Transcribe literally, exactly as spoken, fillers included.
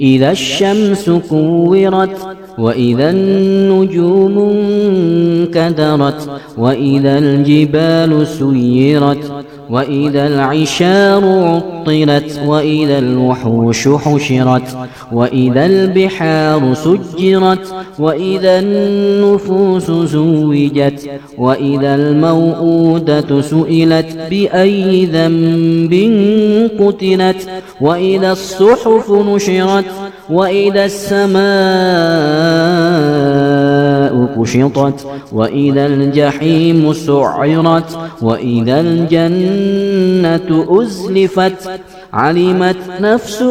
إذا الشمس كورت وإذا النجوم انكدرت وإذا الجبال سيرت وإذا العشار عطلت وإذا الوحوش حشرت وإذا البحار سجرت وإذا النفوس زوجت وإذا الموءودة سئلت بأي ذنب قتلت وإذا الصحف نشرت وإذا السماء كشطت وإذا الجحيم سعرت وإذا الجنة أزلفت علمت نفس